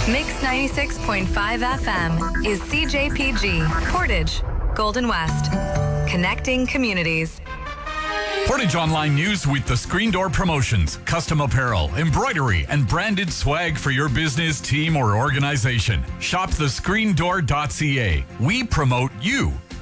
Mix 96.5 FM is CJPG, Portage, Golden West. Connecting communities. Portage Online News with the Screen Door Promotions, custom apparel, embroidery, and branded swag for your business, team, or organization. Shop thescreendoor.ca. We promote you.